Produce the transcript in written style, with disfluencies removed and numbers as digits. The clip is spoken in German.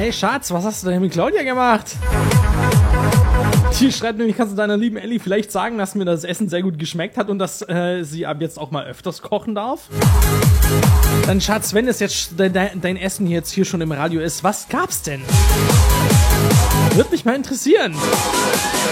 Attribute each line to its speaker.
Speaker 1: Hey Schatz, was hast du denn mit Claudia gemacht? Die schreibt nämlich, kannst du deiner lieben Elli vielleicht sagen, dass mir das Essen sehr gut geschmeckt hat und dass sie ab jetzt auch mal öfters kochen darf? Dann Schatz, wenn es jetzt dein Essen jetzt hier schon im Radio ist, was gab's denn? Würde mich mal interessieren.